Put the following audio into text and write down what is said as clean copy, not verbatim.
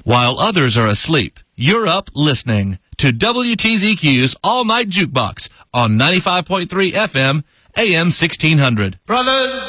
While others are asleep, you're up listening to WTZQ's All Night Jukebox on 95.3 FM, AM 1600. Brothers